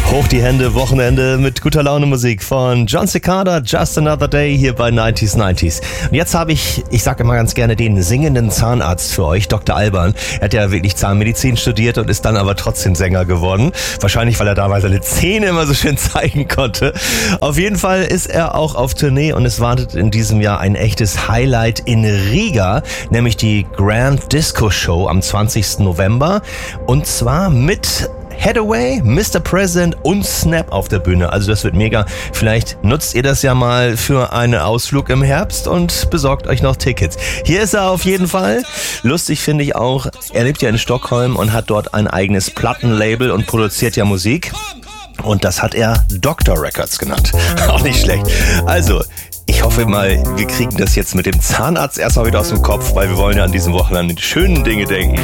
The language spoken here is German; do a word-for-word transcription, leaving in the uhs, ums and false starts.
Hoch die Hände, Wochenende mit guter Laune Musik von Jon Secada, Just Another Day hier bei neunzig neunzig. Und jetzt habe ich, ich sage immer ganz gerne, den singenden Zahnarzt für euch, Doktor Alban. Er hat ja wirklich Zahnmedizin studiert und ist dann aber trotzdem Sänger geworden. Wahrscheinlich, weil er damals seine Zähne immer so schön zeigen konnte. Auf jeden Fall ist er auch auf Tournee und es wartet in diesem Jahr ein echtes Highlight in Riga, nämlich die Grand Disco Show am zwanzigsten November. Und zwar mit Hathaway, Mister President und Snap auf der Bühne. Also das wird mega. Vielleicht nutzt ihr das ja mal für einen Ausflug im Herbst und besorgt euch noch Tickets. Hier ist er auf jeden Fall. Lustig finde ich auch, er lebt ja in Stockholm und hat dort ein eigenes Plattenlabel und produziert ja Musik. Und das hat er Doctor Records genannt. Auch nicht schlecht. Also, ich hoffe mal, wir kriegen das jetzt mit dem Zahnarzt erstmal wieder aus dem Kopf, weil wir wollen ja an diesem Wochenende an die schönen Dinge denken.